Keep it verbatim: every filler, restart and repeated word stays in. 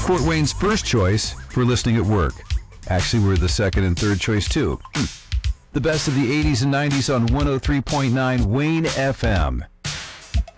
Fort Wayne's first choice for listening at work. Actually, we're the second and third choice, too. The best of the eighties and nineties on one oh three point nine Wayne F M.